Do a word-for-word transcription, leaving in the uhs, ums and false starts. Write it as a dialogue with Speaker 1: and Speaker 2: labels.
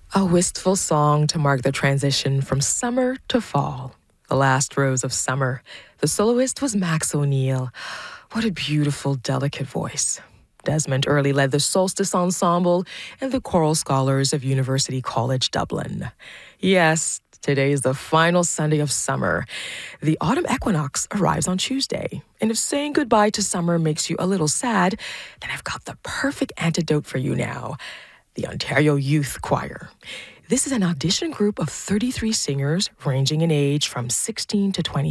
Speaker 1: A wistful song to mark the transition from summer to fall. The last rose of summer. The soloist was Max O'Neill. What a beautiful, delicate voice. Desmond Early led the Solstice Ensemble and the Choral Scholars of University College Dublin. Yes, today is the final Sunday of summer. The autumn equinox arrives on Tuesday. And if saying goodbye to summer makes you a little sad, then I've got the perfect antidote for you now. The Ontario Youth Choir. This is an audition group of thirty-three singers ranging in age from sixteen to twenty.